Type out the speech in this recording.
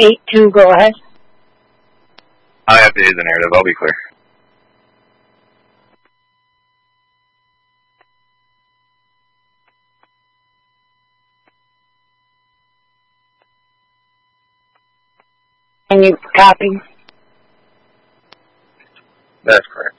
8-2, go ahead. I have to use the narrative. I'll be clear. Can you copy? That's correct.